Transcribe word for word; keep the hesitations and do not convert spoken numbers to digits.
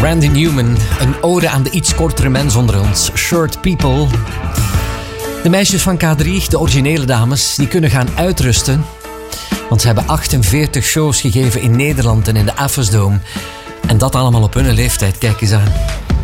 Randy Newman, een ode aan de iets kortere mens onder ons. Short People. De meisjes van K drie, de originele dames, die kunnen gaan uitrusten. Want ze hebben achtenveertig shows gegeven in Nederland en in de Afesdome. En dat allemaal op hun leeftijd, kijk eens aan.